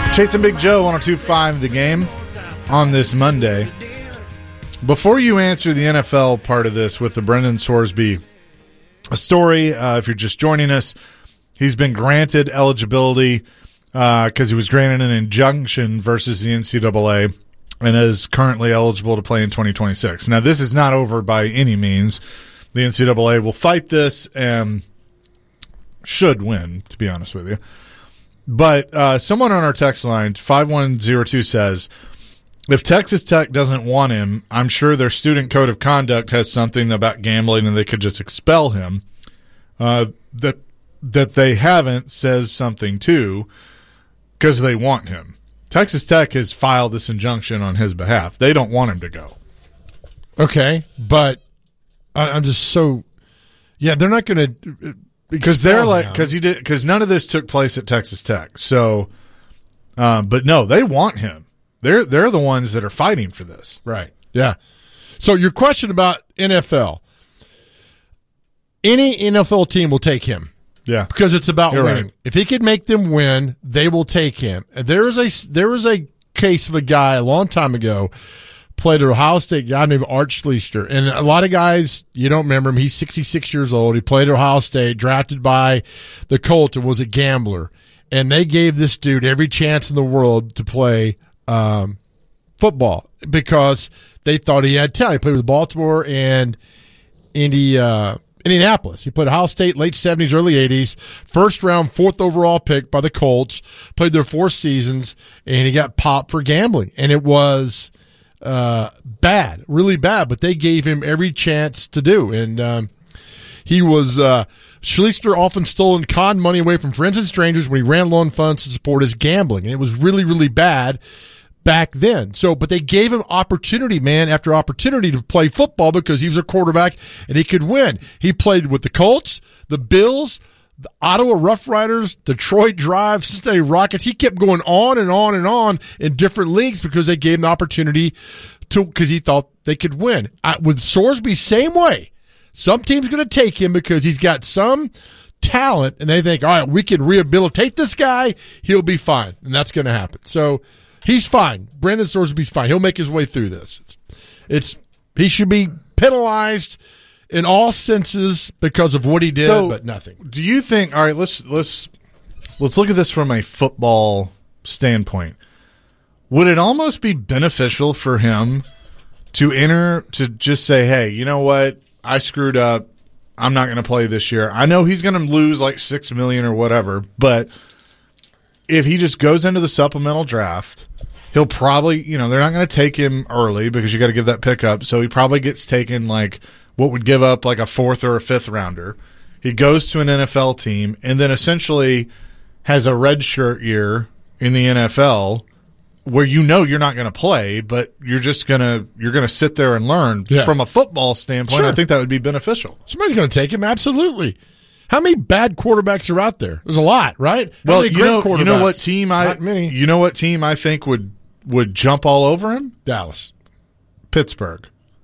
Chasing Big Joe, 102.5 The Game on this Monday. Before you answer the NFL part of this with the Brendan Sorsby story, if you're just joining us, he's been granted eligibility because he was granted an injunction versus the NCAA and is currently eligible to play in 2026. Now, this is not over by any means. The NCAA will fight this and should win, to be honest with you. But someone on our text line, 5102, says, if Texas Tech doesn't want him, I'm sure their student code of conduct has something about gambling and they could just expel him. That they haven't says something too because they want him. Texas Tech has filed this injunction on his behalf. They don't want him to go. Okay, but I'm just so – yeah, they're not going to – because they're like, because none of this took place at Texas Tech. So, but no, they want him. They're the ones that are fighting for this. Right. Yeah. So your question about NFL, any NFL team will take him. Yeah. Because it's about winning. Right. If he could make them win, they will take him. There was a case of a guy a long time ago, played at Ohio State, guy named Art Schlichter. And a lot of guys, you don't remember him. He's 66 years old. He played at Ohio State, drafted by the Colts, and was a gambler. And they gave this dude every chance in the world to play football because they thought he had talent. He played with Baltimore and Indianapolis. He played at Ohio State, late 70s, early 80s. First round, fourth overall pick by the Colts. Played there 4 seasons, and he got popped for gambling. And it was bad, really bad, but they gave him every chance to do. And he was Schlichter often stole and conned money away from friends and strangers when he ran loan funds to support his gambling. And it was really, really bad back then. So, but they gave him opportunity, man, after opportunity to play football because he was a quarterback and he could win. He played with the Colts, the Bills, the Ottawa Rough Riders, Detroit Drive, Cincinnati Rockets. He kept going on and on and on in different leagues because they gave him the opportunity to, because he thought they could win. With Sorsby, same way. Some team's going to take him because he's got some talent and they think, all right, we can rehabilitate this guy. He'll be fine. And that's going to happen. So he's fine. Brendan Sorsby's fine. He'll make his way through this. He should be penalized in all senses because of what he did, but nothing. Do you think? All right, let's look at this from a football standpoint. Would it almost be beneficial for him to just say, "Hey, you know what? I screwed up. I'm not going to play this year. I know he's going to lose like $6 million or whatever, but if he just goes into the supplemental draft." He'll probably, they're not going to take him early because you got to give that pick up. So he probably gets taken like what would give up like a 4th or a 5th rounder. He goes to an NFL team and then essentially has a redshirt year in the NFL where you're not going to play, but you're going to sit there and learn. Yeah. From a football standpoint. Sure. I think that would be beneficial. Somebody's going to take him, absolutely. How many bad quarterbacks are out there? There's a lot, right? Well, you know what team I think would jump all over him? Dallas. Pittsburgh.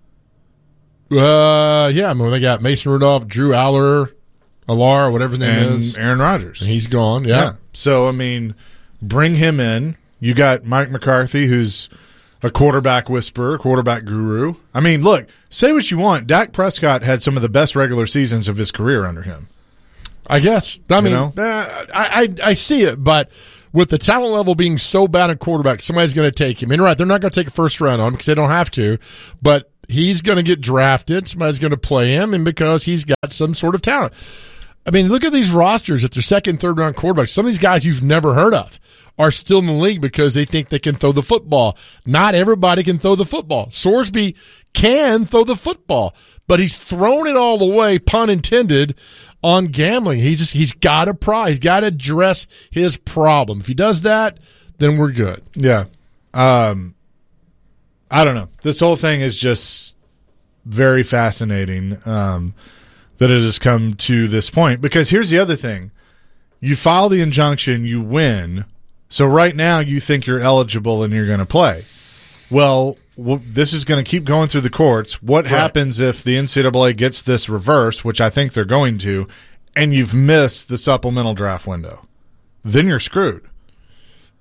Yeah, they got Mason Rudolph, Drew Aller, whatever his name is. Aaron Rodgers. And he's gone, yeah. So, bring him in. You got Mike McCarthy, who's a quarterback whisperer, quarterback guru. Look, say what you want. Dak Prescott had some of the best regular seasons of his career under him. I guess. I see it, but with the talent level being so bad at quarterback, somebody's going to take him. And right, they're not going to take a first round on him because they don't have to, but he's going to get drafted. Somebody's going to play him, and because he's got some sort of talent. Look at these rosters at their second, third round quarterbacks. Some of these guys you've never heard of are still in the league because they think they can throw the football. Not everybody can throw the football. Sorsby can throw the football, but he's thrown it all the way, pun intended, on gambling. He's got he's got to address his problem. If he does that, then we're good. Yeah. I don't know. This whole thing is just very fascinating that it has come to this point. Because here's the other thing. You file the injunction, you win. So right now you think you're eligible and you're going to play. Well, this is going to keep going through the courts. What happens if the NCAA gets this reversed, which I think they're going to, and you've missed the supplemental draft window? Then you're screwed.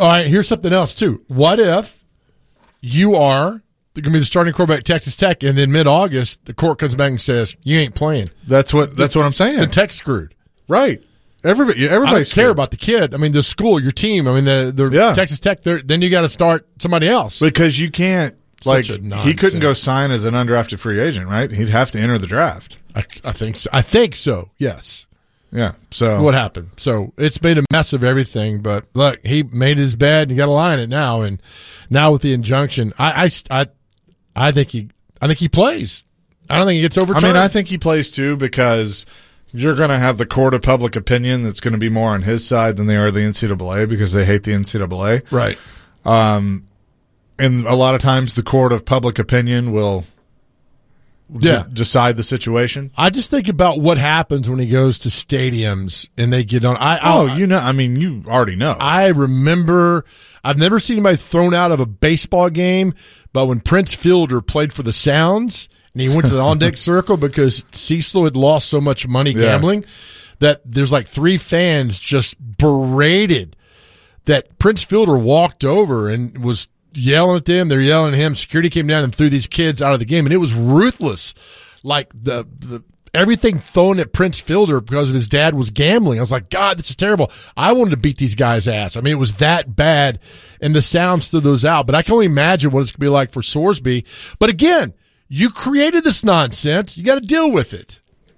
All right, here's something else, too. What if you are going to be the starting quarterback at Texas Tech, and then mid-August, the court comes back and says, you ain't playing. That's what I'm saying. The Tech's screwed. Right. Everybody don't care about the kid. I mean, the school, your team. I mean, the Texas Tech, then you got to start somebody else. Because you can't, he couldn't go sign as an undrafted free agent, right? He'd have to enter the draft. I think so. I think so, yes. Yeah. So what happened? So it's made a mess of everything. But look, he made his bed and you got to lie in it now. And now with the injunction, I think he plays. I don't think he gets overturned. I mean, I think he plays too because you're going to have the court of public opinion that's going to be more on his side than they are the NCAA because they hate the NCAA. Right. And a lot of times the court of public opinion will decide the situation. I just think about what happens when he goes to stadiums and they get on. You already know. I remember, I've never seen anybody thrown out of a baseball game, but when Prince Fielder played for the Sounds and he went to the on-deck circle because Cecil had lost so much money gambling that there's like 3 fans just berated that Prince Fielder walked over and was yelling at them. They're yelling at him. Security came down and threw these kids out of the game, and it was ruthless. Like the everything thrown at Prince Fielder because of his dad was gambling. I was like, God, this is terrible. I wanted to beat these guys' ass. I mean, it was that bad, and the Sounds threw those out. But I can only imagine what it's going to be like for Sorsby. But again, you created this nonsense. You got to deal with it.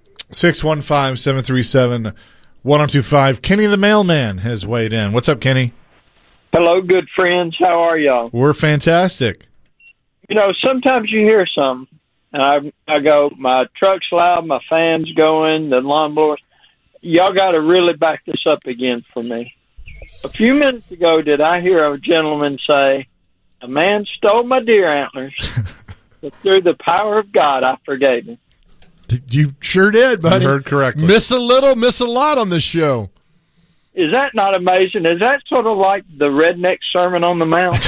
615-737-1025. Kenny the mailman has weighed in. What's up, Kenny? Hello, good friends. How are y'all? We're fantastic. You know, sometimes you hear something, and I go, my truck's loud, my fan's going, the lawnmowers. Y'all got to really back this up again for me. A few minutes ago, did I hear a gentleman say, a man stole my deer antlers, but through the power of God, I forgave him. You sure did, buddy. You heard correctly. Miss a little, miss a lot on this show. Is that not amazing? Is that sort of like the redneck Sermon on the Mount?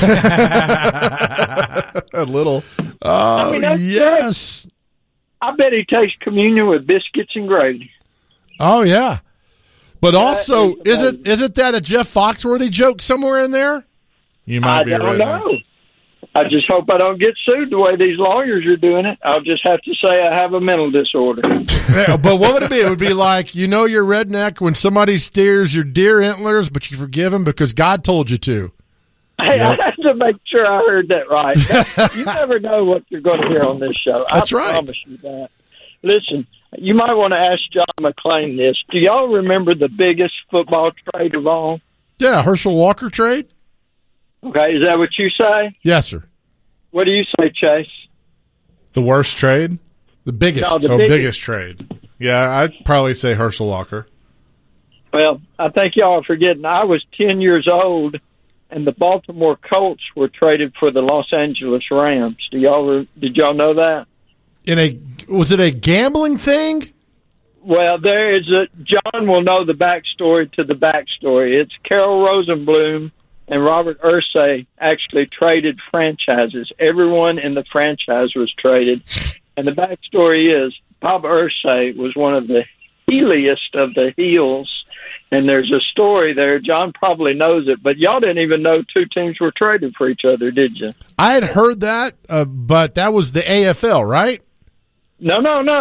A little. Oh, yes. Great. I bet he takes communion with biscuits and gravy. Oh, yeah. But also, isn't that a Jeff Foxworthy joke somewhere in there? You might be I don't know. I just hope I don't get sued the way these lawyers are doing it. I'll just have to say I have a mental disorder. Yeah, but what would it be? It would be like, you're redneck when somebody steers your deer antlers, but you forgive them because God told you to. Hey, I have to make sure I heard that right. You never know what you're going to hear on this show. That's right. I promise you that. Listen, you might want to ask John McClain this. Do y'all remember the biggest football trade of all? Yeah, Herschel Walker trade. Okay, is that what you say? Yes, sir. What do you say, Chase? The worst trade? The biggest. No, biggest trade. Yeah, I'd probably say Herschel Walker. Well, I think y'all are forgetting. I was 10 years old, and the Baltimore Colts were traded for the Los Angeles Rams. Did y'all know that? Was it a gambling thing? Well, John will know the backstory to the backstory. It's Carol Rosenblum and Robert Irsay actually traded franchises. Everyone in the franchise was traded. And the backstory is Bob Irsay was one of the heeliest of the heels. And there's a story there. John probably knows it, but y'all didn't even know 2 teams were traded for each other, did you? I had heard that, but that was the AFL, right? No.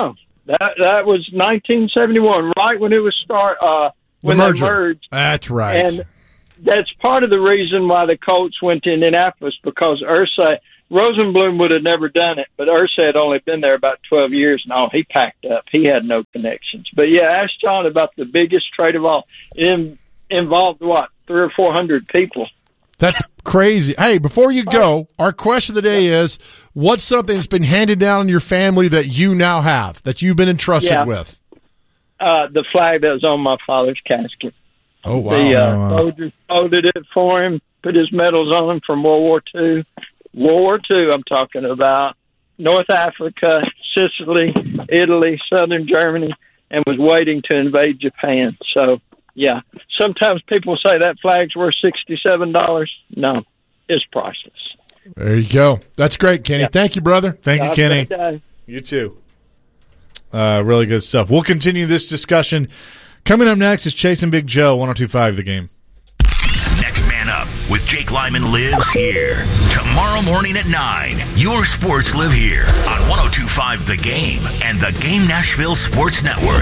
That was 1971, right when it was when they merged. That's right. And that's part of the reason why the Colts went to Indianapolis, because Rosenblum would have never done it, but Irsay had only been there about 12 years, and he packed up. He had no connections. But, yeah, ask John about the biggest trade of all. It involved, 300 or 400 people. That's crazy. Hey, before you go, our question of the day is, what's something that's been handed down in your family that you now have, that you've been entrusted with? The flag that was on my father's casket. Oh, wow. The soldiers folded it for him, put his medals on him from World War II. World War II, I'm talking about. North Africa, Sicily, Italy, southern Germany, and was waiting to invade Japan. So, yeah. Sometimes people say that flag's worth $67. No, it's priceless. There you go. That's great, Kenny. Yeah. Thank you, brother. Thank you, Kenny. You too. Really good stuff. We'll continue this discussion. Coming up next is Chase and Big Joe, 102.5 The Game. Next Man Up with Jake Lyman lives here. Tomorrow morning at 9, your sports live here on 102.5 The Game and the Game Nashville Sports Network.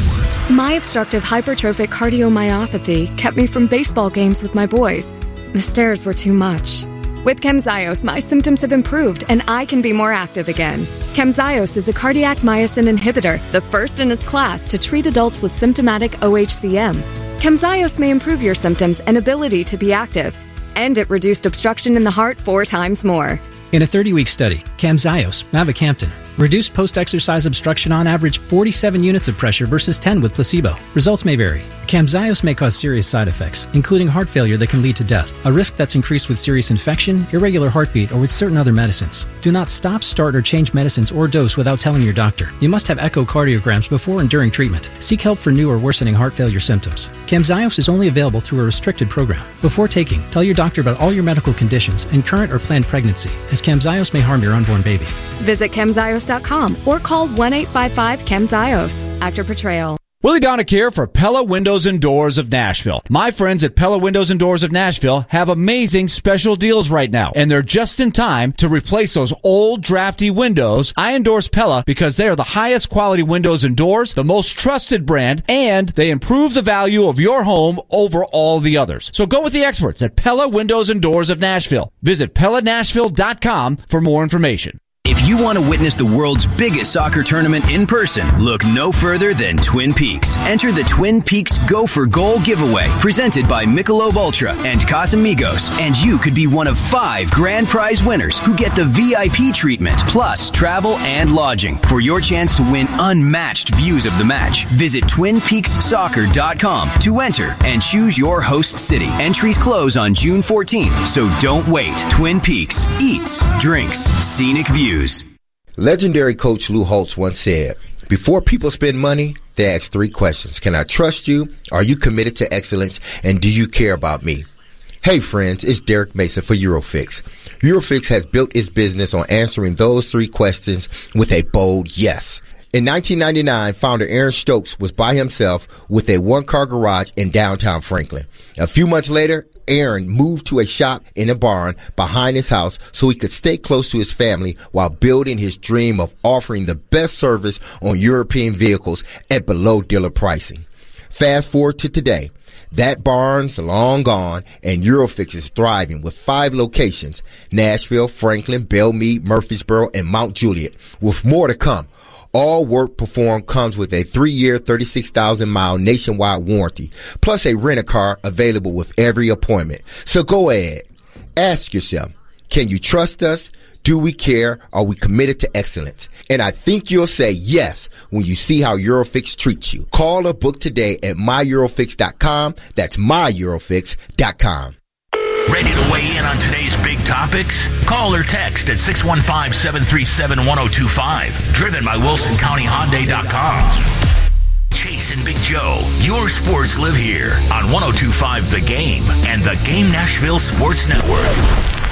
My obstructive hypertrophic cardiomyopathy kept me from baseball games with my boys. The stairs were too much. With Camzyos, my symptoms have improved and I can be more active again. Camzyos is a cardiac myosin inhibitor, the first in its class to treat adults with symptomatic OHCM. Camzyos may improve your symptoms and ability to be active. And it reduced obstruction in the heart 4 times more. In a 30-week study, Camzyos, mavacamten, reduced post-exercise obstruction on average 47 units of pressure versus 10 with placebo. Results may vary. Camzyos may cause serious side effects, including heart failure that can lead to death, a risk that's increased with serious infection, irregular heartbeat, or with certain other medicines. Do not stop, start, or change medicines or dose without telling your doctor. You must have echocardiograms before and during treatment. Seek help for new or worsening heart failure symptoms. Camzyos is only available through a restricted program. Before taking, tell your doctor about all your medical conditions and current or planned pregnancy, as Camzyos may harm your unborn baby. Visit Camzyos.com or call 1-855-CAMZYOS. Actor Portrayal. Willie Donick here for Pella Windows and Doors of Nashville. My friends at Pella Windows and Doors of Nashville have amazing special deals right now, and they're just in time to replace those old drafty windows. I endorse Pella because they are the highest quality windows and doors, the most trusted brand, and they improve the value of your home over all the others. So go with the experts at Pella Windows and Doors of Nashville. Visit PellaNashville.com for more information. If you want to witness the world's biggest soccer tournament in person, look no further than Twin Peaks. Enter the Twin Peaks Go for Goal giveaway, presented by Michelob Ultra and Casamigos, and you could be one of 5 grand prize winners who get the VIP treatment, plus travel and lodging. For your chance to win unmatched views of the match, visit TwinPeaksSoccer.com to enter and choose your host city. Entries close on June 14th, so don't wait. Twin Peaks eats, drinks, scenic views. Legendary coach Lou Holtz once said, before people spend money, they ask 3 questions. Can I trust you? Are you committed to excellence? And do you care about me? Hey friends, it's Derek Mason for Eurofix. Eurofix has built its business on answering those 3 questions with a bold yes. In 1999, founder Aaron Stokes was by himself with a 1-car garage in downtown Franklin. A few months later, Aaron moved to a shop in a barn behind his house so he could stay close to his family while building his dream of offering the best service on European vehicles at below dealer pricing. Fast forward to today. That barn's long gone, and Eurofix is thriving with 5 locations: Nashville, Franklin, Belmead, Murfreesboro, and Mount Juliet, with more to come. All work performed comes with a 3-year, 36,000-mile nationwide warranty, plus a rent-a-car available with every appointment. So go ahead. Ask yourself, can you trust us? Do we care? Are we committed to excellence? And I think you'll say yes when you see how Eurofix treats you. Call or book today at myEurofix.com. That's myEurofix.com. Ready to weigh in on today's big topics? Call or text at 615-737-1025. Driven by WilsonCountyHyundai.com. Chase and Big Joe, your sports live here on 102.5 The Game and the Game Nashville Sports Network.